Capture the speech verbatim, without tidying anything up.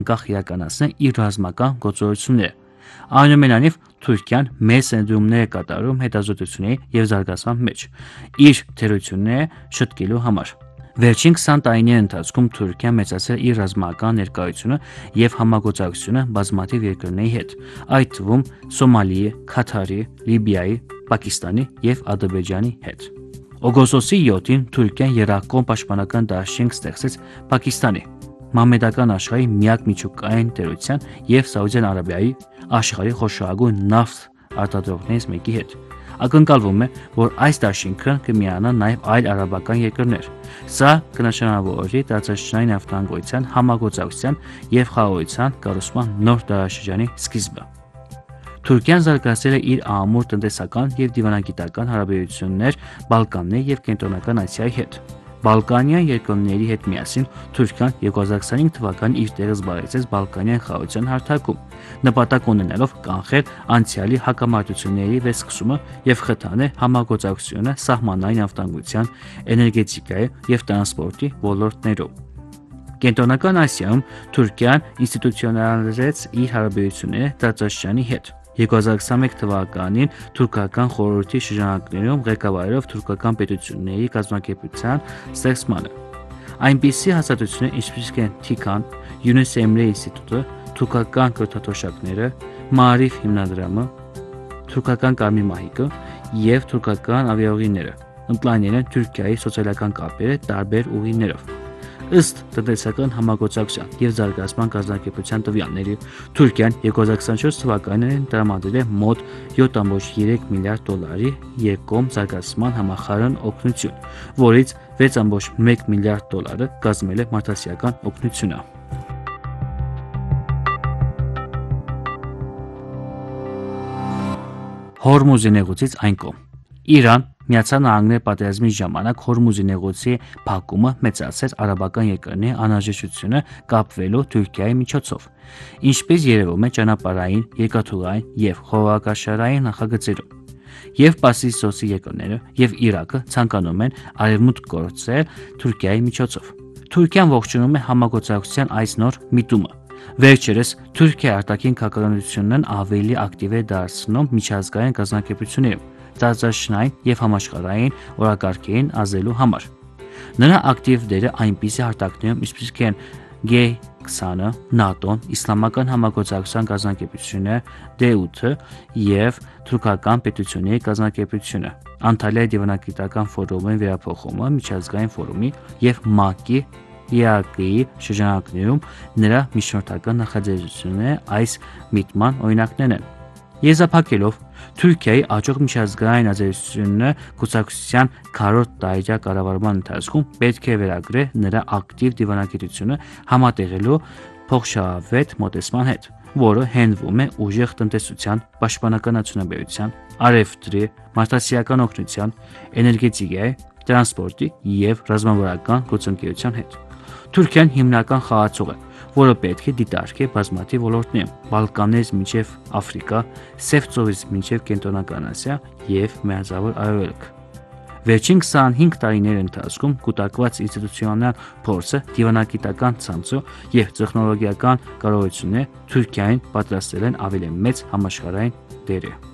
անկախ իրականացնել իր ռազմական գործողությունները։ Այնուամենայնիվ, Թուրքիան մեծ ներդրումներ է կատարում հետազոտությունների և զարգացման մեջ, իր թերությունները շտկելու համար։ Վերջին քսան տարիների ընթացքում Թուրքիան մեծացրել է իր ռազմական ներկայությունը և համագործակցությունը բազմաթիվ երկրների հետ, այդ թվում Սոմալիի, Քաթարի, Լիբիայի, Պակիստանի և Ադրբեջանի հետ։ Օգոստոսի յոթին Թուրքիան եռակողմ պաշտպանական դաշինք ստեղծեց Պակիստանի, մահմեդական աշխարհի միակ միջուկային տերության և Սաուդյան Արաբիայի, աշխարհի խոշորագույն նավթ արտադրողներից մեկի հետ։ Ակնկալվում է, որ այս դաշինքը կմիանա նաև այլ արաբական երկրներ։ Սա կնշանավորի տարածաշրջանային նավթանգության, համագործակցության և խաղաղության կառուցման նոր դարաշրջանի սկիզբը։ Թուրքիան զարգացրել է իր ամուր տնտեսական և դիվանագիտական հարաբերություններ Բալկանների և Կենտրոնական Ասիայի հետ։ Բալկանյան երկրների հետ միասին Թուրքիան երկու հազար քսանհինգ թվականին իր տեղը զբաղեցրեց Բալկանյան խաղաղության հարթակում, նպատակ ունենալով կանխել անցյալի հակամարտությունների վերսկսումը և խթանել համագործակցությունը սահմանային անվտանգության, էներգետիկայի և տրանսպորտի ոլորտներում։ Կենտրոնական Ասիայում Թուրքիան ինստիտուցիոնալიზացրեց իր հարաբերությունները տարածաշրջանի հետ։ երկու հազար քսանմեկ թվականին թուրքական խորհրդի շրջանակներում ղեկավարելով թուրքական պետությունների կազմակերպության ստեղծմանը։ Այնպիսի հաստատություններ, ինչպիսիք են Թիքան, Յունուս Էմրե ինստիտուտը, թուրքական կրթաթոշակները, Մաարիֆ հիմնադրամը, թուրքական Կարմիր մահիկը և թուրքական ավիաուղիները ընդլայնել են Թուրքիայի սոցիալական կապերը տարբեր ուղիներով։ Ըստ տնտեսական համագործակցության և զարգացման կազմակերպության տվյալների, Թուրքիան երկու հազար քսանչորս թվականին տրամադրել է մոտ յոթ կόμμα երեք միլիարդ դոլարի երկկողմ զարգացման համախառն օգնություն, որից վեց կόμμα մեկ միլիարդ դոլարը կազմել է մարդասիրական օգնությունը։ Հորմուզի նեղուցից այն կողմ։ Իրան, Միացյալ Նահանգների պատերազմի ժամանակ Հորմուզի նեղուցի փակումը մեծացրեց արաբական երկրների անհրաժեշտությունը կապվելու Թուրքիայի միջոցով, ինչպես երևում է ճանապարհային, երկաթուղային և խողովակաշարային նախագծերում։ Եվ Պարսից ծոցի երկրները, և Իրաքը ցանկանում են արևմուտք գործել Թուրքիայի միջոցով։ Թուրքիան ողջունում է համագործակցության այս նոր միտումը։ Վերջերս Թուրքիայի արտաքին քաղաքականությունն ավելի ակտիվ է դարձնում միջազգային կազմակերպություններում, տարածաշրջանային և համաշխարհային օրակարգերին ազդելու համար։ Նրա ակտիվ դերը այնպիսի հարթակներում, ինչպիսիք են Գ քսանը, ՆԱՏՕ-ն, Իսլամական համագործակցության կազմակերպությունը Դե ութը և թուրքական պետությունների կազմակերպությունը, Անտալիայի դիվանագիտական ֆորումի վերափոխումը միջազգային ֆորումի և ՄԱԿ-ի, Է Ա Կ-ի շրջանակներում նրա միջնորդական նախաձեռնությունները այս միտման օրինակներն են։ Եզրափակելով Թուրքիայի աճող միջազգային ազդեցությունը կուսակցության քառորդ տարեջրյա կառավարման ընթացքում պետք է վերագրել նրա ակտիվ դիվանագիտությունը համատեղելու փոխշահավետ մոտեցման հետ, որը հենվում է ուժեղ տնտեսության, պաշտպանական արդյունաբերության, առևտրի, մարդասիրական օգնության, էներգետիկայի, տրանսպորտի և ռազմավարական գործընկերության հետ։ Թուրքիան հիմնական խաղացող է, որը պետք է դիտարկի բազմաթիվ ոլորտներում՝ Բալկաններից մինչև Աֆրիկա, Սև ծովից մինչև Կենտրոնական Ասիա և Մերձավոր Արևելք։ Վերջին քսանհինգ տարիների ընթացքում կուտակված ինստիտուցիոնալ փորձը, դիվանագիտական ցանցը և տեխնոլոգիական կարողությունները Թուրքիային պատրաստել են ավելի մեծ համաշխարհային դերի։